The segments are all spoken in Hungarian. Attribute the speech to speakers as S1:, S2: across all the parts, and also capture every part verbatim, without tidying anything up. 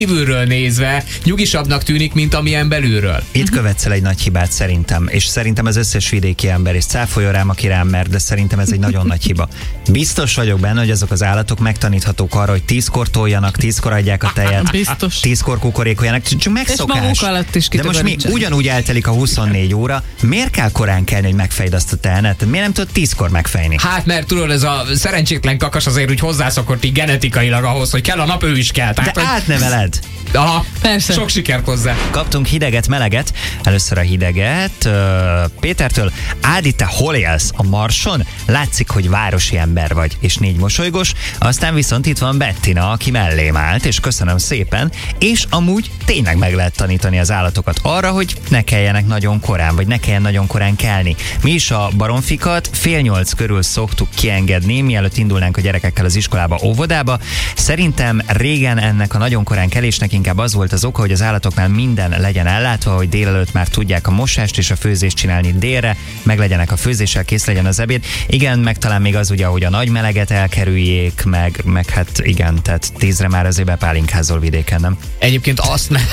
S1: kívülről nézve nyugisabbnak tűnik, mint amilyen belülről.
S2: Itt követsz el egy nagy hibát szerintem, és szerintem az összes vidéki ember, és cáfoljon rám, aki rám mer, de szerintem ez egy nagyon nagy hiba. Biztos vagyok benne, hogy azok az állatok megtaníthatók arra, hogy tízkor toljanak, tízkor adják a tejet,
S3: Biztos.
S2: tízkor kukorékoljanak, csak megszokás.
S3: És maguk alatt is
S2: de most mi ugyanúgy eltelik a huszonnégy óra, miért kell korán kelni, hogy megfejd azt a tehenet? Miért nem tudod tízkor megfejni?
S1: Hát mert tudod, ez a szerencsétlen kakas azért úgy hozzászokott így genetikailag ahhoz, hogy kell a nap, ő is kell. Tehát,
S2: de
S1: hogy...
S2: átneveled.
S1: Aha,
S3: persze.
S1: Sok sikert hozzá.
S2: Kaptunk hideget, meleget. Először a hideget uh, Pétertől. Ádi, te hol élsz? A Marson? Látszik, hogy városi ember vagy, és négy mosolygos. Aztán viszont itt van Bettina, aki mellém állt, és köszönöm szépen. És amúgy tényleg meg lehet tanítani az állatokat arra, hogy ne keljenek nagyon korán, vagy ne kelljen nagyon korán kelni. Mi is a baromfikat fél nyolc körül szoktuk kiengedni, mielőtt indulnánk a gyerekekkel az iskolába, óvodába. Szerintem régen ennek a nagyon korán kelésnek inkább az volt az oka, hogy az állatoknál minden legyen ellátva, hogy délelőtt már tudják a mosást és a főzést csinálni délre, meg legyenek a főzéssel, kész legyen az ebéd. Igen, meg talán még az ugye, hogy a nagy meleget elkerüljék, meg, meg hát igen, tehát tízre már azért bepálinkázol vidéken, nem?
S1: Egyébként azt ne...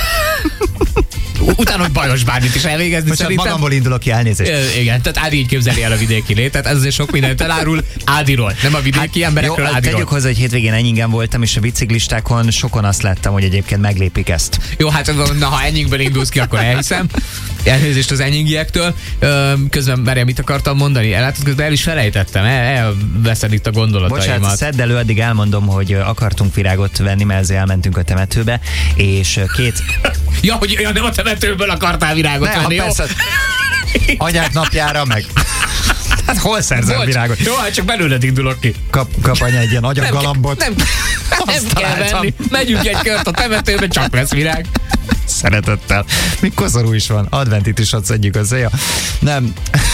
S1: Utána, hogy bajos bármit is elvégezni,
S2: most
S1: szerintem...
S2: magamból indulok ki, elnézést.
S1: Ö, igen, tehát Ádi így képzeli el a vidéki létet, ez azért sok mindent elárul Ádiról, nem a vidéki hát, emberekről,
S2: jó,
S1: Ádiról.
S2: Tegyük hozzá, hogy hétvégén Enyingen voltam, és a biciklistákon sokon azt láttam, hogy egyébként meglépik ezt.
S1: Jó, hát na, ha Enyingből indulsz ki, akkor elhiszem. Elnézést az enyingiektől. Közben, Mária, mit akartam mondani? Elátod, közben el is felejtettem, el, elveszed itt a gondolataimat.
S2: Bocsánat, szedd elő, addig elmondom, hogy akartunk virágot venni, mert ezért elmentünk a temetőbe, és két...
S1: ja, hogy ja, nem a temetőből akartál virágot
S2: ne,
S1: venni, jó?
S2: Persze, anyák napjára meg. Hát hol szerzel virágot?
S1: Jó, hát csak belőled indulok ki.
S2: Kap, kap anya egy ilyen agyaggalambot.
S1: Nem, nem, nem kell venni. Megyünk egy kört a temetőbe, csak lesz virág.
S2: Szeretettel. Még koszorú is van. Adventit is adsz egyik az éja. Nem.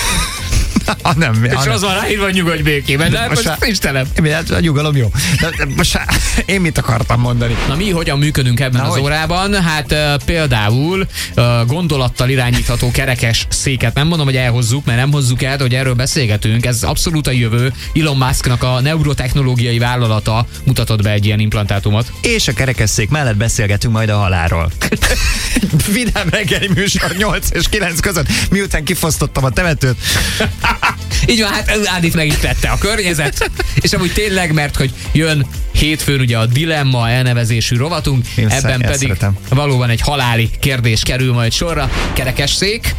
S2: Ah, nem,
S1: és
S2: ah,
S1: az van ráírva, hogy nyugodj békében, de, de most, most Istenem.
S2: A nyugalom jó. De, de most én mit akartam mondani?
S1: Na mi hogyan működünk ebben Na, az hogy? órában? Hát uh, például uh, gondolattal irányítható kerekes széket. Nem mondom, hogy elhozzuk, mert nem hozzuk el, de hogy erről beszélgetünk. Ez abszolút a jövő. Elon Musknak a neurotechnológiai vállalata mutatott be egy ilyen implantátumot.
S2: És a kerekesszék mellett beszélgetünk majd a halálról. Vidám reggeli műsor nyolc és kilenc között, miután kifosztottam a temetőt.
S1: Így van, hát Ádit meg itt tette a környezet, és amúgy tényleg, mert hogy jön hétfőn ugye a Dilemma elnevezésű rovatunk,
S2: Én
S1: ebben pedig
S2: szeretem.
S1: valóban egy haláli kérdés kerül majd sorra, kerekesszék.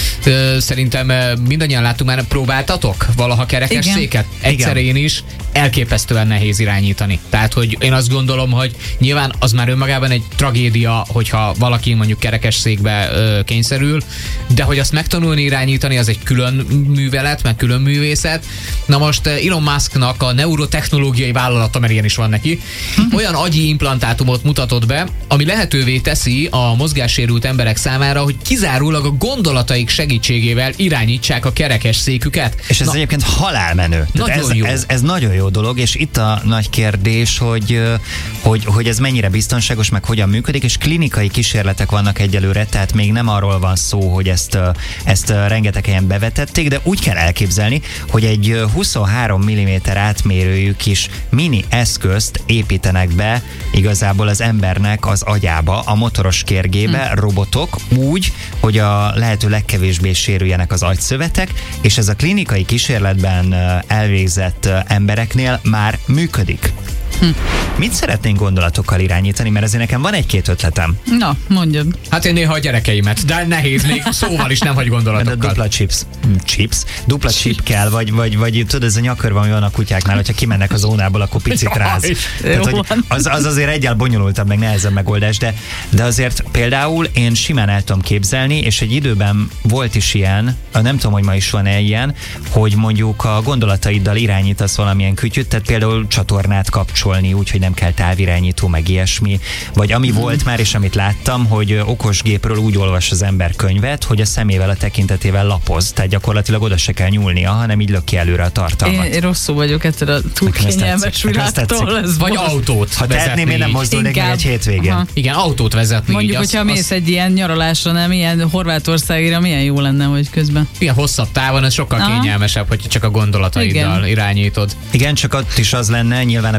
S1: Szerintem mindannyian láttuk már, próbáltatok valaha kerekesszéket? Egyszer én is. Elképesztően nehéz irányítani. Tehát, hogy én azt gondolom, hogy nyilván az már önmagában egy tragédia, hogyha valaki mondjuk kerekesszékbe ö, kényszerül, de hogy azt megtanulni irányítani, az egy külön művelet, meg külön művészet. Na most Elon Musknak a neurotechnológiai vállalata, mert ilyen is van neki, olyan agyi implantátumot mutatott be, ami lehetővé teszi a mozgássérült emberek számára, hogy kizárólag a gondolataik segítségével irányítsák a kerekesszéküket.
S2: És ez Na, egyébként halálmenő.
S1: Nagyon
S2: ez,
S1: jó.
S2: Ez, ez nagyon jó dolog, és itt a nagy kérdés, hogy, hogy, hogy ez mennyire biztonságos, meg hogyan működik, és klinikai kísérletek vannak egyelőre, tehát még nem arról van szó, hogy ezt, ezt rengeteg helyen bevetették, de úgy kell elképzelni, hogy egy huszonhárom milliméter átmérőjű kis mini eszközt építenek be igazából az embernek az agyába, a motoros kérgébe, hm. robotok úgy, hogy a lehető legkevésbé sérüljenek az agyszövetek, és ez a klinikai kísérletben elvégzett embereknél már működik. Hm. Mit szeretnénk gondolatokkal irányítani, mert azért nekem van egy-két ötletem.
S3: Na, mondjad.
S1: Hát én néha a gyerekeimet, de nehéz, még szóval is nem hagy gondolatokkal.
S2: De dupla chips. Chips? Dupla chip kell, vagy, vagy, vagy tudod, ez a nyakörve, ami van a kutyáknál, hogyha kimennek a zónából, akkor picit ráz. Tehát, hogy az, az azért egyáltalán bonyolultabb, meg nehezebb megoldás, de, de azért például én simán el tudom képzelni, és egy időben volt is ilyen, nem tudom, hogy ma is van-e ilyen, hogy mondjuk a gondolataiddal irányítasz valamilyen kütyüt, tehát például csatornát kapcsol úgy, hogy nem kell távirányító, meg ilyesmi. Vagy ami mm. volt már, és amit láttam, hogy okosgépről úgy olvas az ember könyvet, hogy a szemével, a tekintetével lapoz. Tehát gyakorlatilag oda se kell nyúlnia, hanem így lök ki előre a tartalmat.
S3: Én, én rosszul vagyok ettől a túl kényelmes világtól.
S1: Vagy autót
S2: Ha tehetném, én nem mozdulnék meg egy hétvégén.
S1: Aha. Igen, autót vezetni.
S3: Mondjuk,
S1: így,
S3: hogyha
S1: az,
S3: mész
S1: az...
S3: egy ilyen nyaralásra, nem ilyen Horvátországira, milyen jó lenne, hogy közben.
S1: Igen, hosszabb távon, ez sokkal Aha. kényelmesebb, hogy csak a gondolataiddal
S3: Igen.
S1: irányítod.
S2: Igen, csak ott is az lenne, nyilván a biztonság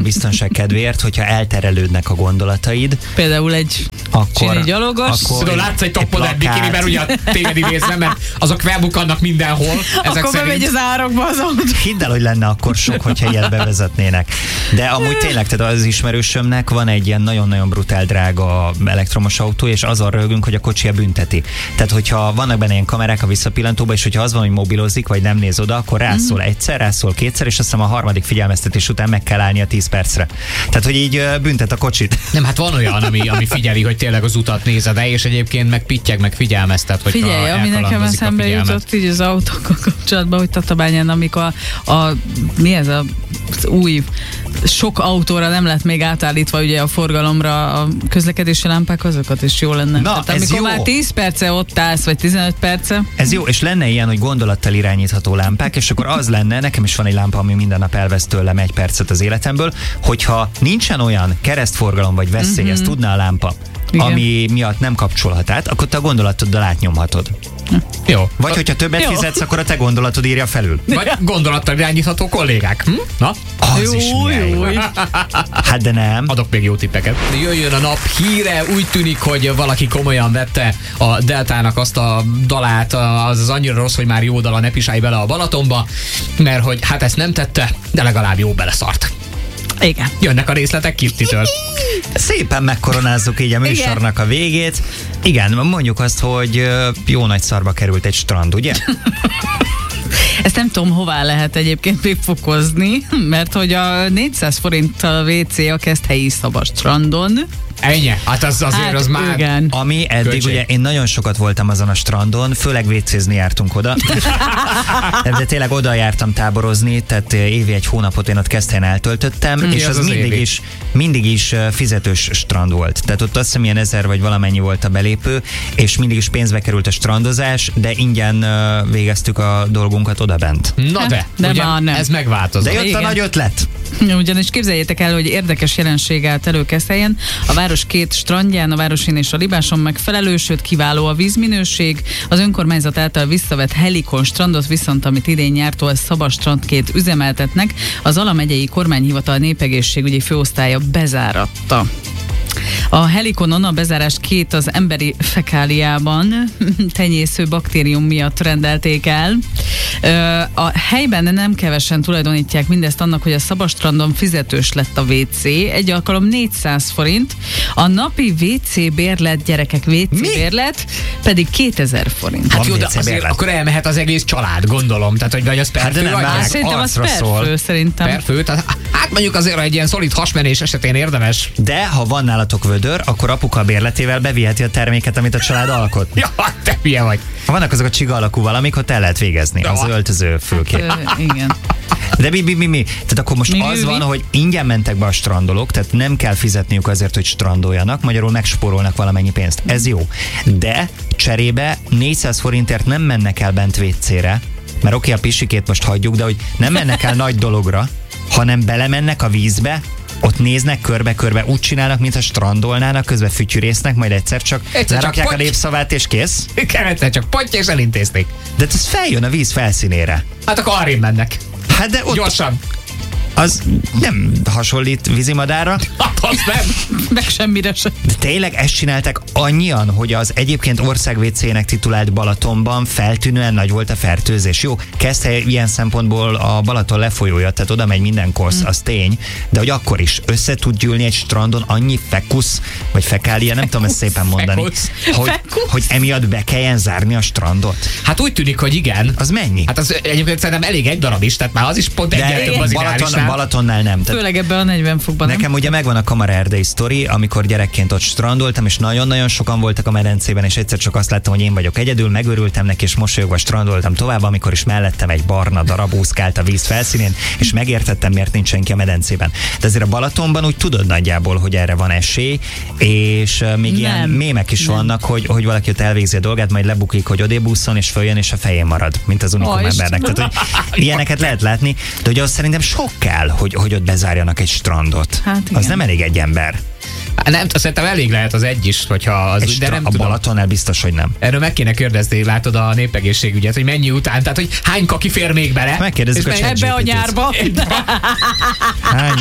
S2: biztonság kedvéért, hogyha elterelődnek a gondolataid.
S3: Például egy
S2: akkor,
S3: gyalogos.
S1: Szóval látsz egy toppodát bikini, mert ugye téged idézem, mert azok felbukkannak mindenhol. Ezek
S3: akkor bemegy az árokba az autó.
S2: Hidd el, hogy lenne akkor sok, hogyha ilyet bevezetnének. De amúgy tényleg, tehát az ismerősömnek van egy ilyen nagyon-nagyon brutál drága elektromos autó, és azon röhögünk, hogy a kocsia bünteti. Tehát, hogyha vannak benne ilyen kamerák a visszapillantóba, és hogyha az van, hogy mobilozik, vagy nem néz oda, akkor rászól mm. egyszer, rászól kétszer, és azt hiszem a harmadik figyelmeztetés után meg kell állnia tíz percre. Tehát, hogy így büntet a kocsit.
S1: Nem, hát van olyan, ami, ami figyeli, hogy tényleg az utat nézed el, és egyébként meg pittyeg, meg figyelmeztet, hogy
S3: figyelj, ami nekem eszembe jutott így az autókkal kapcsolatban, hogy Tatabányán, amikor a, a mi ez a, az új sok autóra nem lett még átállítva ugye a forgalomra a közlekedési lámpák, azokat is jó lenne.
S2: Na,
S3: tehát
S2: ez
S3: amikor
S2: jó.
S3: már tíz perce ott állsz, vagy tizenöt perce.
S2: Ez jó, és lenne ilyen, hogy gondolattal irányítható lámpák, és akkor az lenne, nekem is van egy lámpa, ami minden nap elvesz tőlem egy percet az életemből, hogyha nincsen olyan keresztforgalom vagy veszély, mm-hmm. ezt tudná a lámpa, igen. ami miatt nem kapcsolhat át, akkor te a gondolatoddal átnyomhatod.
S1: Jó.
S2: Vagy hogyha többet jó. fizetsz, akkor a te gondolatod írja felül.
S1: Vagy gondolattal irányítható kollégák. Hm? Na?
S2: Az
S3: jó,
S2: is milyen jó. Hát de nem.
S1: Adok még jó tippeket. Jöjjön a nap híre, úgy tűnik, hogy valaki komolyan vette a Deltának azt a dalát, az az annyira rossz, hogy már jó dal, a ne pisálj bele a Balatonba, mert hogy hát ezt nem tette, de legalább jó beleszart.
S3: Igen.
S1: Jönnek a részletek Kirtitől.
S2: Szépen megkoronázzuk így a műsornak a végét. Igen, mondjuk azt, hogy jó nagy szarba került egy strand, ugye?
S3: Ezt nem tudom, hová lehet egyébként még fokozni, mert hogy a négyszáz forinttal a vé cé a Keszthelyi Szabadstrandon.
S1: Ennyi? Hát az azért hát, az már...
S3: Igen.
S2: Ami eddig
S1: Költség.
S2: ugye én nagyon sokat voltam azon a strandon, főleg vécézni jártunk oda. De tényleg oda jártam táborozni, tehát évi egy hónapot én ott Keszthelyen eltöltöttem, mm, és az, az mindig is, mindig is fizetős strand volt. Tehát ott azt hiszem ilyen ezer vagy valamennyi volt a belépő, és mindig is pénzbe került a strandozás, de ingyen végeztük a dolgunkat odabent.
S1: Na de,
S3: de
S1: ugye
S3: már nem.
S1: Ez megváltozott.
S2: De jött
S3: igen.
S2: a nagy ötlet.
S3: Ugyanis képzeljétek el, hogy érdekes jelenség állt elő Keszthelyen. A város két strandján, a Városin és a Libáson megfelelő, sőt kiváló a vízminőség. Az önkormányzat által visszavett Helikon strandot viszont, amit idén nyártól Szabadstrandként üzemeltetnek, az Ala megyei kormányhivatal népegészségügyi főosztálya bezáratta. A Helikonon a bezárást két az emberi fekáliában tenyésző baktérium miatt rendelték el. A helyben nem kevesen tulajdonítják mindezt annak, hogy a Szabadstrandon fizetős lett a vé cé. Egy alkalom négyszáz forint, a napi vé cé bérlet, gyerekek vé cé bérlet pedig kétezer forint.
S1: Hát jó, de azért akkor elmehet az egész család, gondolom. Tehát, hogy vagy az per fő
S3: hát szerintem az per fő, szerintem.
S1: Per fő, tehát, hát mondjuk azért egy ilyen szolid hasmenés esetén érdemes.
S2: De ha van nálatok vödör, akkor apuka a bérletével beviheti a terméket, amit a család alkot.
S1: Ja, te hülye vagy.
S2: Vannak azok a csiga alakú valamik, ott el lehet végezni. Ja. Az öltöző fülkép.
S3: Hát, igen.
S2: De mi, mi, mi, mi? Tehát akkor most mi, az mi, van, mi? hogy ingyen mentek be a strandolók, tehát nem kell fizetniük azért, hogy strandoljanak, magyarul megspórolnak valamennyi pénzt. Ez jó. De cserébe négyszáz forintért nem mennek el bent vécére, mert oké, a pisikét most hagyjuk, de hogy nem mennek el nagy dologra, hanem belemennek a vízbe, ott néznek körbe-körbe, úgy csinálnak, mintha strandolnának, közben fütyűrésznek, majd egyszer csak egyszer lerakják csak a népszavát és kész.
S1: Igen, egyszer csak potty és elintézték.
S2: De ez feljön a víz felszínére.
S1: Hát akkor arrébb mennek.
S2: Hát de ott...
S1: Gyorsan.
S2: Az nem hasonlít vízimadárra.
S1: Hát az nem.
S3: Meg semmire sem.
S2: De tényleg ezt csinálták annyian, hogy az egyébként országvécének titulált Balatonban feltűnően nagy volt a fertőzés. Jó, Keszthely ilyen szempontból a Balaton lefolyója, tehát oda megy minden kosz, mm. az tény, de hogy akkor is össze tud gyűlni egy strandon annyi fekusz, vagy fekália, nem tudom ezt szépen mondani, hogy, hogy emiatt be kelljen zárni a strandot.
S1: Hát úgy tűnik, hogy igen.
S2: Az mennyi?
S1: Hát az egyébként szerintem elég egy darab is, tehát már az is pont egyet több az
S2: Balaton, Balatonnál nem. Tehát
S3: főleg ebben a negyven fokban.
S2: Nekem
S3: nem?
S2: ugye megvan a Kamara-erdei sztori, amikor gyerekként ott strandoltam, és nagyon-nagyon sokan voltak a medencében, és egyszer csak azt láttam, hogy én vagyok egyedül, megörültem neki, és mosolyogva strandoltam tovább, amikor is mellettem egy barna darab úszkált a víz felszínén, és megértettem, miért nincs senki a medencében. De azért a Balatonban úgy tudod nagyjából, hogy erre van esély, és uh, még nem, ilyen mémek is nem. vannak, hogy, hogy valaki ott elvégzi a dolgát, majd lebukik, hogy odébúszon, és följön, és a fején marad, mint az unikum embernek. Tehát, hogy ilyeneket lehet látni, de hogy az szerintem sok kell, hogy, hogy ott bezárjanak egy strandot. Hát az nem elég egy ember.
S1: Nem, szerintem elég lehet az egy is, hogyha az,
S2: egy
S1: de nem
S2: a
S1: tudom.
S2: Balatonnál biztos, hogy nem.
S1: Erről meg kéne kérdezni, látod a népegészségügyet, hogy mennyi után, tehát hogy hány kaki fér még bele.
S2: Megkérdezzük a
S1: És
S2: ChatGPT-t.
S3: Ebbe a nyárba.
S2: Hány?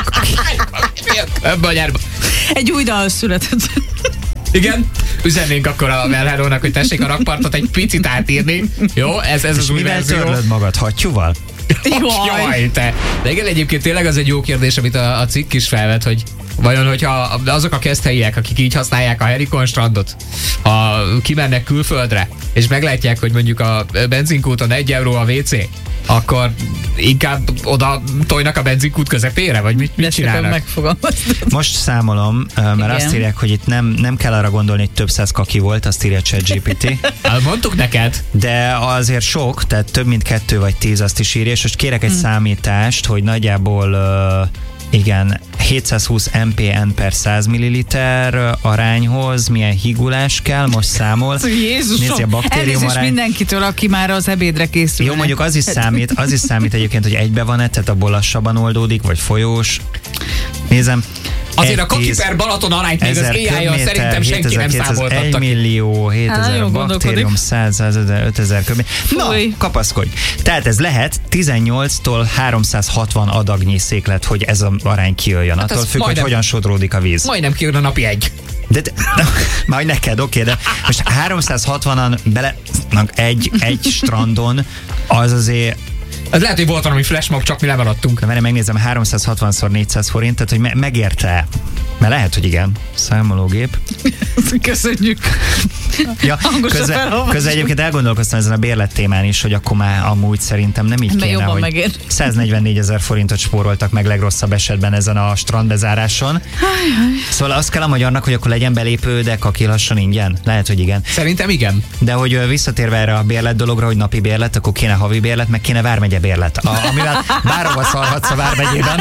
S1: Ebbe a nyárba.
S3: Egy új dal született.
S1: Igen, üzennénk akkor a Melhelónak, hogy tessék a rakpartot egy picit átírni. Jó, ez, ez az új
S2: Mivel
S1: verzió.
S2: törlöd magad? Hattyúval?
S3: Jaj.
S1: Jaj, te. De igen, egyébként tényleg az egy jó kérdés, amit a, a cikk is felvet, hogy vajon, hogyha azok a keszthelyiek, akik így használják a Helikon strandot, ha kimennek külföldre, és meglátják, hogy mondjuk a benzinkúton egy euró a vé cé, akkor inkább oda tojnak a benzinkút közepére, vagy mit, mit csinálnak?
S3: Megfogalmaztad.
S2: Most számolom, mert
S3: Igen.
S2: azt írják, hogy itt nem, nem kell arra gondolni, hogy több száz kaki volt, azt írja ChatGPT.
S1: Mondtuk neked.
S2: De azért sok, tehát több mint kettő vagy tíz, azt is írja, és most kérek egy hmm. számítást, hogy nagyjából uh, igen, hétszázhúsz em pé en per száz milliliter arányhoz milyen higulás kell, most számol.
S3: Jézusom,
S2: Nézd, a baktérium
S3: elnézést
S2: arány.
S3: mindenkitől, aki már az ebédre készül.
S2: Jó, mondjuk az is számít, az is számít egyébként, hogy egybe van-e, tehát abból lassabban oldódik, vagy folyós. Nézem.
S1: Azért a kaki per Balaton arányt még az á i-jal szerintem senki nem számoltatta
S2: egy
S1: ki.
S2: millió, hétezer
S3: jó
S2: baktérium, száz, ötezer köbmény. Na,
S3: Fúj.
S2: kapaszkodj. Tehát ez lehet tizennyolctól háromszázhatvan adagnyi széklet, hogy ez az arány kijöjjön.
S1: Hát
S2: Attól
S1: az
S2: függ, hogy
S1: majdnem-
S2: hogyan sodródik a víz.
S1: Majdnem kijön a napi egy.
S2: De, de majd neked, oké, de most háromszázhatvanan bele egy, egy strandon az azért.
S1: Ez lehet, hogy volt valami flashmob, csak mi lemaradtunk.
S2: Na, várj, megnézem, háromszázhatvanszor négyszáz forint, tehát hogy me- megérte. Mert lehet, hogy igen. Számológép.
S3: Köszönjük.
S2: Ja,
S3: Hangosan
S2: közben,
S3: felolvasom.
S2: közben egyébként elgondolkoztam ezen a bérlet témán is, hogy akkor már amúgy szerintem nem így
S3: Ebben
S2: kéne,
S3: jobban
S2: hogy
S3: megér.
S2: száznegyvennégyezer forintot spóroltak meg legrosszabb esetben ezen a strandbezáráson. Szóval azt kell a magyarnak, hogy akkor legyen belépő, de kaki lassan ingyen. Lehet, hogy igen.
S1: Szerintem igen.
S2: De hogy ö, visszatérve erre a bérlet dologra, hogy napi bérlet, akkor kéne havi bérlet, meg kéne vármegye bérlet. A, amivel bárhova szarhatsz a vármegyében,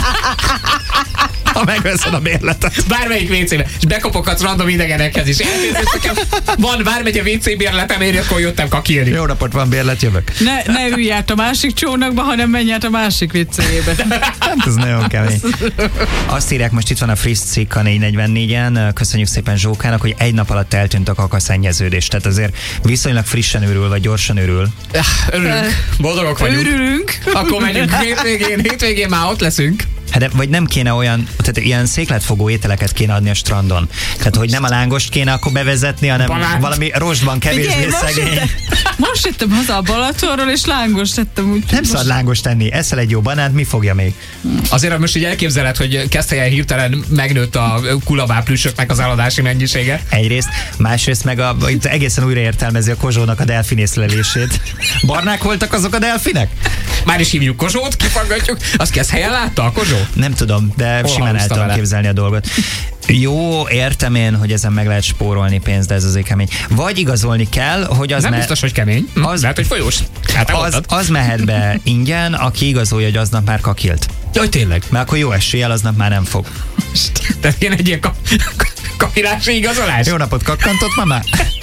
S2: ha megveszed a bérletet.
S1: Bármelyik vé cébe, és bekopoghatsz random idegenekhez is. Elnézést, nekem van vármegye vé cé bérletem, én akkor jöttem kakírni.
S2: Jó napot, van bérlet, jövök.
S3: Ne, ne ülj át a másik csónakba, hanem menj át a másik viccéjébe.
S2: Hát ez nagyon kemény. Azt írják, most itt van a friss cikk a négy negyvennégyen, köszönjük szépen Zsókának, hogy egy nap alatt eltűnt a kakaszennyeződés. Tehát azért viszonylag frissen őrül, vagy gyorsan őrül.
S1: Örülünk, boldogok vagyunk.
S3: Örülünk.
S1: Akkor megyünk hétvégén, hétvégén már ott leszünk.
S2: Hát de, vagy nem kéne olyan, tehát ilyen székletfogó ételeket kéne adni a strandon. Tehát, hogy nem a lángost kéne akkor bevezetni, hanem
S1: Balánt.
S2: valami rostban kevésbé
S3: Figyelj, most,
S2: szegény.
S3: jöttem, most jöttem haza a Balatonról, és lángos tettem úgy.
S2: Nem szabad lángost tenni, eszel egy jó banánt, mi fogja még?
S1: Azért most így elképzeled, hogy Keszthelyen hirtelen megnőtt a kulabáplüsöknek az eladási mennyisége.
S2: Egyrészt, másrészt meg a, itt egészen újra értelmezi a Kozsónak a delfinészlelését. Barnák voltak azok a delfinek?
S1: Már is hívjuk Kozsót, kifaggatjuk. Azt Keszthelyen látta a Kozsó?
S2: Nem tudom, de
S1: Hol
S2: simán el
S1: hangozta
S2: tudom
S1: vele?
S2: képzelni a dolgot. Jó, értem én, hogy ezen meg lehet spórolni pénzt, de ez azért kemény. Vagy igazolni kell, hogy az
S1: Nem
S2: me-
S1: biztos, hogy kemény.
S2: Az-
S1: Az lehet, hogy folyós. Hát te
S2: az,
S1: mondtad.
S2: az mehet be ingyen, aki igazolja, hogy aznap már kakilt.
S1: Jaj, tényleg.
S2: Mert akkor jó eséllyel aznap már nem fog.
S1: Tehát ilyen egy ilyen ka- kapilási igazolás.
S2: Jó napot, kakkantott mama?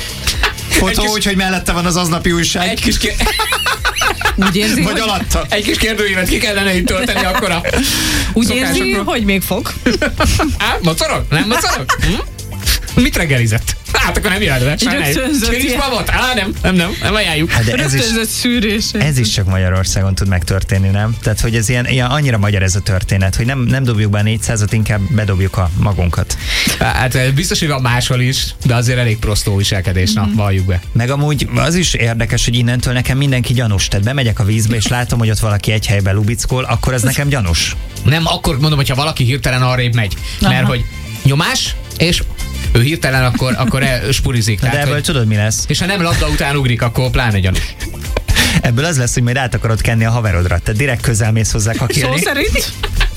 S2: Fotó
S1: kis-
S2: úgy, hogy mellette van az aznapi újság.
S1: Egy kis, kér...
S3: Úgy érzi,
S2: Vagy
S3: hogy,
S2: alatta.
S1: egy kis kérdőívet ki kellene itt tölteni akkor a
S3: úgy érzi,
S1: szokásokról.
S3: hogy még fog.
S1: Á, mocorog? Nem mocorog? Hm? Mit reggelizett? Hát akkor nem jön be. Sajnáljuk.
S3: rögtönzött
S1: Kéris
S3: ilyen.
S1: babot? Á, nem, nem, nem, nem ajánljuk.
S2: Hát de ez is,
S3: Rögtönzött szűrés.
S2: ez is csak Magyarországon tud megtörténni, nem? Tehát, hogy ez ilyen, ilyen annyira magyar ez a történet, hogy nem, nem dobjuk be a négyszázat, inkább bedobjuk a magunkat.
S1: Hát biztos, hogy van máshol is, de azért elég prostó viselkedés, na, valljuk be.
S2: Meg amúgy az is érdekes, hogy innentől nekem mindenki gyanús. Tehát bemegyek a vízbe, és látom, hogy ott valaki egy helyben lubickol, akkor ez nekem gyanús.
S1: Nem, akkor mondom, hogyha valaki hirtelen arrébb megy, mert
S3: Aha.
S1: hogy nyomás, és ő hirtelen akkor, akkor el spurizik.
S2: De
S1: Tehát,
S2: ebből
S1: hogy,
S2: tudod, mi lesz?
S1: és ha nem labda után ugrik, akkor pláne gyanú.
S2: Ebből az lesz, hogy majd át akarod kenni a haverodra. Tehát direkt közel mész hozzá
S3: Szó
S2: kakilni.
S3: szerint?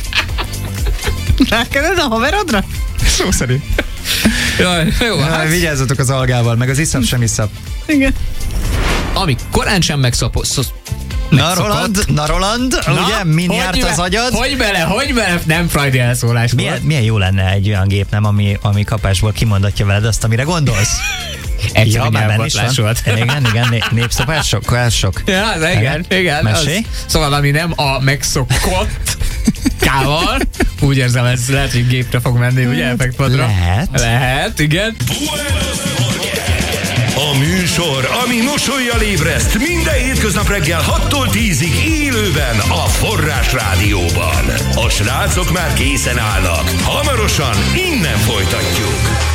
S3: Rákened a haverodra?
S2: Szó szerint.
S1: Jaj, jó,
S2: Hát,
S1: hát,
S2: vigyázzatok az algával, meg az iszap sem iszap.
S3: Igen.
S1: ami korán sem megszopott.
S2: Na Roland, na Roland, ugye, min járt az agyad?
S1: Hogy bele, hogy bele, nem frajdi elszólás
S2: Milyen,
S1: volt.
S2: milyen jó lenne egy olyan gép, nem, ami, ami kapásból kimondatja veled azt, amire gondolsz?
S1: Egyszerű
S2: már benne is
S1: nyelvbotlás
S2: van.
S1: volt.
S2: Igen, igen, né- népszopás sok, sok.
S1: Ja, az igen, igen.
S2: Mesélj.
S1: Az, szóval ami nem a megszokott, Kával. Úgy érzem, ez lehet, hogy gépre fog menni, ugye, effektpadra?
S2: Lehet.
S1: Lehet, igen.
S4: A műsor, ami mosollyal ébreszt minden hétköznap reggel hattól tízig élőben a Forrás Rádióban. A srácok már készen állnak. Hamarosan innen folytatjuk.